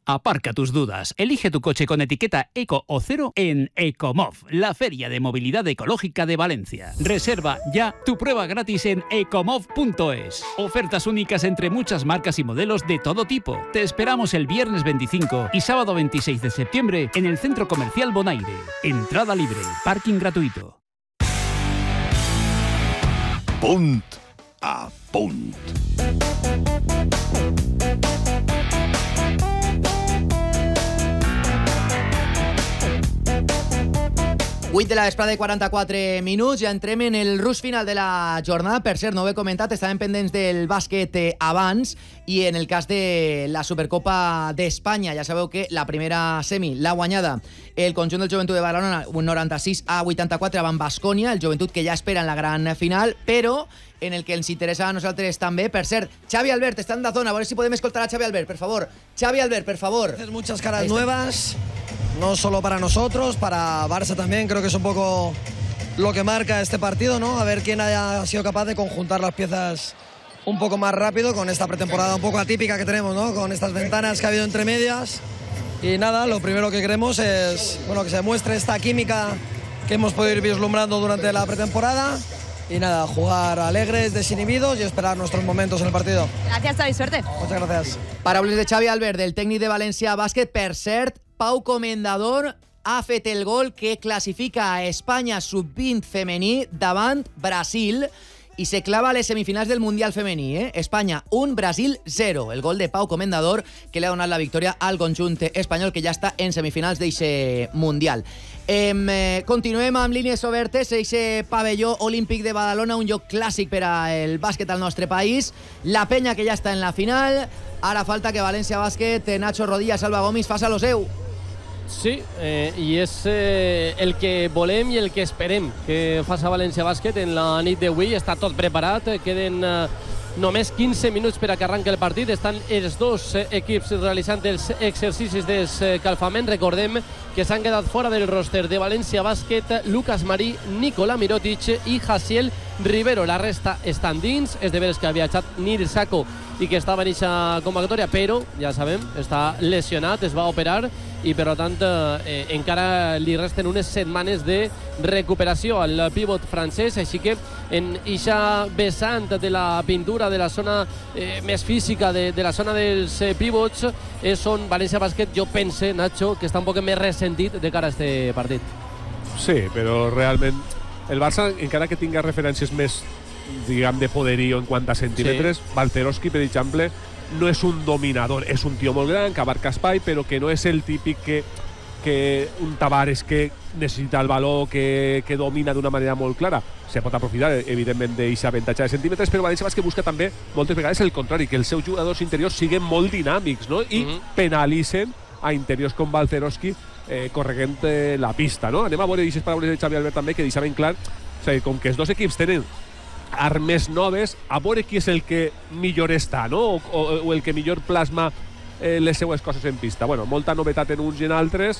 Aparca tus dudas. Elige tu coche con etiqueta Eco o Cero en Ecomov, la feria de movilidad ecológica de Valencia. Reserva ya tu prueba gratis en ecomov.es. Ofertas únicas entre muchas marcas y modelos de todo tipo. Te esperamos el viernes 25 y sábado 26 de septiembre en el Centro Comercial Bonaire. Entrada libre, parking gratuito. Punt a punt. Vuit de la vesprada i 44 minuts, ja entrem en el rush final de la jornada. Per cert, no ho he comentat, estàvem pendents del bàsquet abans, i en el cas de la Supercopa d'Espanya, ja sabeu que la primera semi l'ha guanyada el conjunt del Joventut de Badalona, un 96-84 avant Baskonia, el Joventut que ja espera en la gran final, però en el que ens interessa a nosaltres també. Per cert, Xavi Albert està en Dazón, a veure si podem escoltar a Xavi Albert, per favor. Xavi Albert, per favor. Muchas caras nuevas. No solo para nosotros, para Barça también. Creo que es un poco lo que marca este partido, ¿no? A ver quién haya sido capaz de conjuntar las piezas un poco más rápido con esta pretemporada un poco atípica que tenemos, ¿no? Con estas ventanas que ha habido entre medias. Y nada, lo primero que queremos es, bueno, que se demuestre esta química que hemos podido ir vislumbrando durante la pretemporada. Y nada, jugar alegres, desinhibidos y esperar nuestros momentos en el partido. Gracias, Xavi, suerte. Muchas gracias. Paraules de Xavi Albert, del tècnic de València Bàsquet. Per cert, Pau Comendador ha fet el gol que classifica a Espanya sub-20 femení davant Brasil i se clava a les semifinals del Mundial femení. Espanya 1, Brasil 0. El gol de Pau Comendador que li ha donat la victòria al conjunt espanyol que ja està en semifinals d'eixe Mundial. Continuem amb línies obertes. Eixe pavelló olímpic de Badalona, un lloc clàssic per al bàsquet al nostre país. La penya que ja està en la final. Ara falta que València Bàsquet, Nacho Rodilla, Salva Gomis, faça lo seu. Sí, i és el que volem i el que esperem que faci València Bàsquet en la nit d'avui. Està tot preparat, queden només 15 minuts per a que arranqui el partit. Estan els dos equips realitzant els exercicis d'escalfament. Recordem que s'han quedat fora del roster de València Bàsquet Lucas Marí, Nikola Mirotic i Jaciel Rivero. La resta estan dins. És de veres que ha viatjat Nir Sako i que estava en aquesta convocatòria, però, ja sabem, està lesionat, es va operar i, per tant, encara li resten unes setmanes de recuperació al pivot francès, així que en eixa vessant de la pintura de la zona més física, de la zona dels pivots, és on València Bàsquet, jo pense, Nacho, que està un poc més ressentit de cara a este partit. Sí, però realment el Barça, encara que tinga referències més, diguem, de poderío en quant a centímetres, sí. Balcerowski, per exemple, no és un dominador, és un tio molt gran que abarca espai, però que no és el típic que un Tavares que necessita el valor, que domina d'una manera molt clara. Se pot aprofitar, evidentment, d'aquest avantatge de centímetres, però València Bàsquet busca també moltes vegades el contrari, que els seus jugadors interiors siguin molt dinàmics, no? I penalitzen a interiors com Balcerowski corregent la pista, no? Anem a veure aquestes paraules de Xavi Albert també, que deixaven clar, o sigui, com que els dos equips tenen armes noves, a veure qui és el que millor està, no? O el que millor plasma les seues coses en pista. Bueno, molta novetat en uns i en altres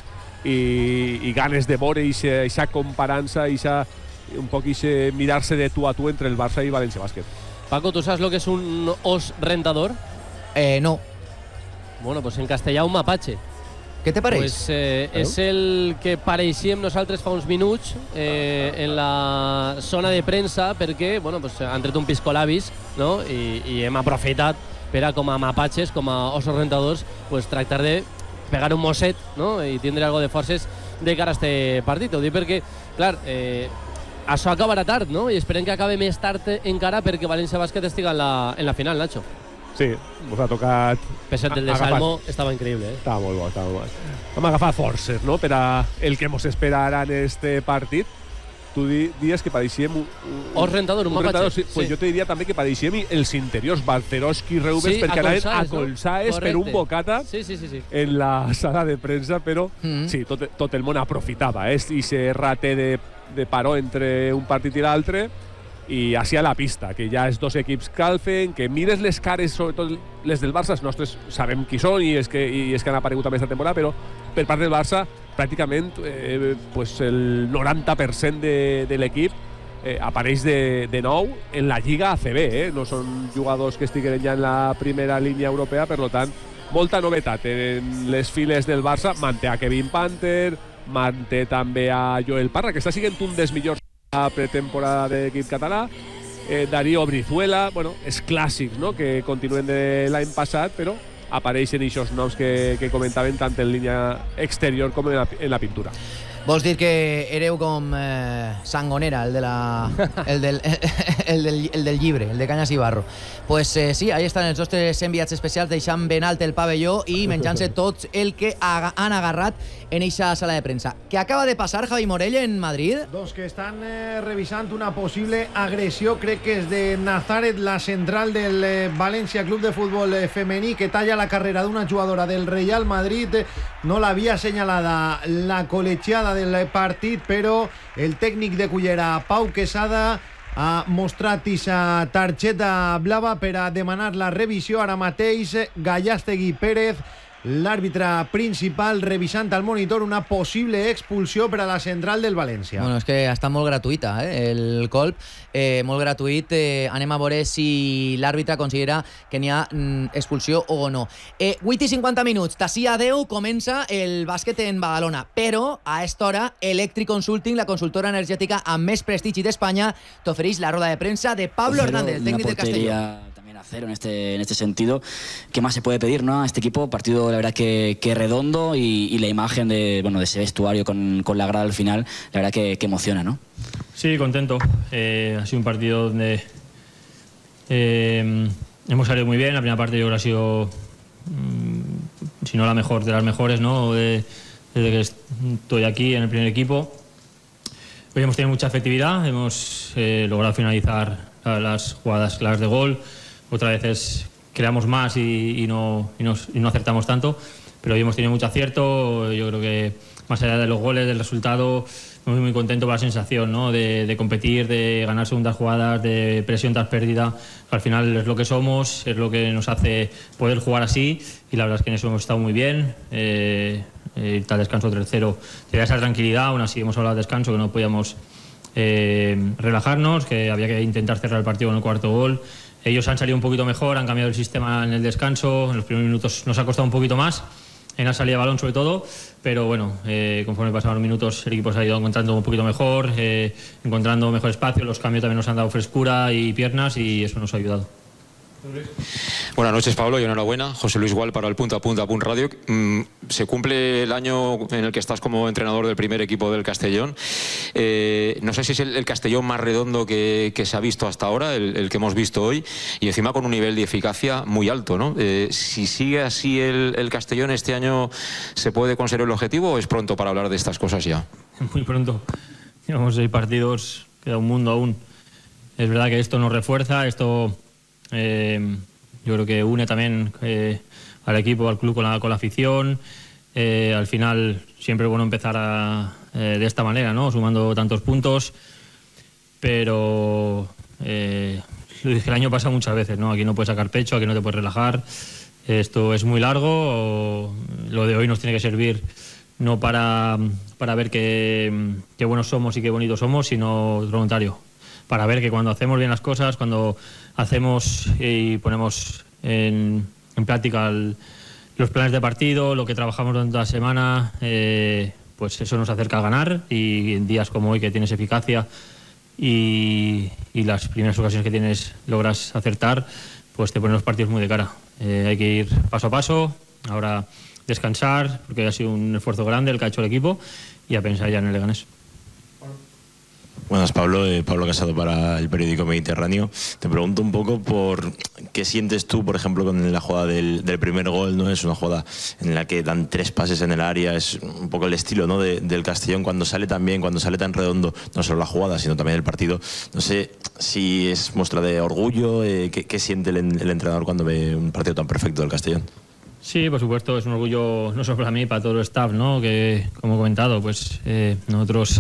i ganes de veure aquesta comparança, un poc mirar-se de tu a tu entre el Barça i València Bàsquet. Paco, ¿tú sabes lo que es un os rentador? No. Bueno, pues en castellà un mapache. Què te pareix? Pues és el que pareixíem nosaltres fa uns minuts en la zona de premsa, perquè bueno, pues, han tret un piscolabis, no? I hem aprofitat per a, com a mapatges, com a osos rentadors, pues, tractar de pegar un mosset, no? I tindre algo de forces de cara a este partit. Ho dic perquè, clar, això acabarà tard, no? I esperem que acabi més tard encara perquè València Bàsquet estigui en la final, Nacho. Sí, us ha tocat... Peset del de Salmo estava increïble, Estava molt bo, estava molt bo. Vam agafar forces, no?, per a el que mos espera ara en este partit. Tu diries que pareixíem... Os rentador, un mapatge. Sí. Pues jo te diria també que pareixíem els interiors Balcerowski i Reubens, perquè anaven a colzades per un bocata en la sala de premsa, però sí, tot el món aprofitava, i se rate de paró entre un partit i l'altre, i hacia la pista, que ja els dos equips calfen, que mires les cares, sobretot les del Barça, els nostres sabem qui són i és que han aparegut amb aquesta temporada, però per part del Barça pràcticament pues el 90% de l'equip apareix de nou en la Lliga ACB, no són jugadors que estiguen ja en la primera línia europea, per tant molta novetat en les files del Barça. Manté a Kevin Panther, manté també a Joel Parra, que està sent un dels millors a pretemporada de l'equip català. Darío Brizuela, bueno, és clàssics, no?, que continuen de l'any passat, però apareixen aquests noms que comentaven tant en línia exterior com en la pintura. Vols dir que éreu com Sangonera, el del llibre, el de Canyes i Barro. Pues sí, ahí estan els nostres enviats especials deixant ben alt el pavelló i menjant-se tot el que han agarrat en eixa sala de premsa. Què acaba de passar, Javi Morell, en Madrid? Doncs que estan revisant una possible agressió, crec que és de Nazaret, la central del València Club de Futbol Femení, que talla la carrera d'una jugadora del Real Madrid. No l'havia assenyalada la col·legiada del partit, però el tècnic de Cullera, Pau Quesada, ha mostrat aquesta targeta blava per a demanar la revisió. Ara mateix Gallastegui Pérez, l'àrbitre principal, revisant al monitor una possible expulsió per a la central del València. Bueno, és que està molt gratuïta, el colp, molt gratuït. Anem a veure si l'àrbitre considera que n'hi ha expulsió o no. 8:50 minuts, d'ací a 10 comença el bàsquet en Badalona, però a esta hora Electric Consulting, la consultora energètica amb més prestigi d'Espanya, t'ofereix la roda de premsa de Pablo Hernández, tècnic del Castelló. Cero en este sentido. ¿Qué más se puede pedir, no, a este equipo? Partido, la verdad, que redondo, y la imagen de ese vestuario con la grada al final, la verdad que emociona, ¿no? Sí, contento. Ha sido un partido donde hemos salido muy bien. La primera parte yo creo que ha sido, si no la mejor de las mejores, ¿no?, desde que estoy aquí en el primer equipo. Hoy hemos tenido mucha efectividad, hemos logrado finalizar las jugadas claras de gol. Otras veces creamos más y no acertamos tanto, pero hoy hemos tenido mucho acierto. Yo creo que más allá de los goles, del resultado, muy, muy contento por la sensación, ¿no?, de competir, de ganar segundas jugadas, de presión tras pérdida. Al final es lo que somos, es lo que nos hace poder jugar así, y la verdad es que en eso hemos estado muy bien. Tal descanso 3-0 te da esa tranquilidad. Aún así hemos hablado de descanso, que no podíamos relajarnos, que había que intentar cerrar el partido con el cuarto gol. Ellos han salido un poquito mejor, han cambiado el sistema en el descanso. En los primeros minutos nos ha costado un poquito más, en la salida de balón sobre todo, pero bueno, conforme pasaban los minutos el equipo se ha ido encontrando un poquito mejor, encontrando mejor espacio. Los cambios también nos han dado frescura y piernas, y eso nos ha ayudado. Buenas noches, Pablo, y enhorabuena. José Luis Gual para el Punto a Punto Radio. Se cumple el año en el que estás como entrenador del primer equipo del Castellón. No sé si es el Castellón más redondo que se ha visto hasta ahora, el que hemos visto hoy, y encima con un nivel de eficacia muy alto, ¿no? Si sigue así el Castellón este año, ¿se puede conseguir el objetivo o es pronto para hablar de estas cosas ya? Muy pronto. Llevamos 6 partidos, queda un mundo aún. Es verdad que esto nos refuerza, esto... yo creo que une también al equipo, al club con la afición. Al final siempre es bueno empezar de esta manera, ¿no?, sumando tantos puntos, pero lo dije el año pasado muchas veces, ¿no?, aquí no puedes sacar pecho, aquí no te puedes relajar. Esto es muy largo. Lo de hoy nos tiene que servir no para ver qué buenos somos y qué bonitos somos, sino lo contrario, para ver que cuando hacemos bien las cosas, cuando hacemos y ponemos en práctica los planes de partido, lo que trabajamos durante la semana, pues eso nos acerca a ganar. Y en días como hoy, que tienes eficacia y las primeras ocasiones que tienes logras acertar, pues te ponen los partidos muy de cara. Hay que ir paso a paso, ahora descansar, porque ha sido un esfuerzo grande el que ha hecho el equipo, y a pensar ya en el Leganés. Buenas, Pablo. Pablo Casado para el periódico Mediterráneo. Te pregunto un poco por qué sientes tú, por ejemplo, con la jugada del primer gol, ¿no? Es una jugada en la que dan 3 pases en el área, es un poco el estilo, ¿no?, del Castellón, cuando sale tan bien, cuando sale tan redondo, no solo la jugada, sino también el partido. No sé si es muestra de orgullo, ¿qué siente el entrenador cuando ve un partido tan perfecto del Castellón? Sí, por supuesto, es un orgullo no solo para mí, para todo el staff, ¿no?, que, como he comentado, pues nosotros...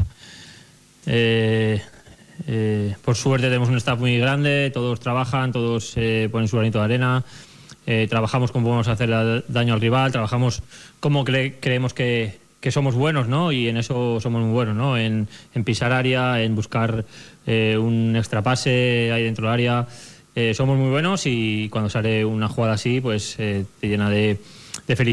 por suerte tenemos un staff muy grande, todos trabajan, todos ponen su granito de arena, trabajamos cómo podemos hacer daño al rival, trabajamos cómo creemos que somos buenos, ¿no?, y en eso somos muy buenos, ¿no?, en pisar área, en buscar un extra pase ahí dentro del área. Somos muy buenos, y cuando sale una jugada así, pues te llena de felicidad.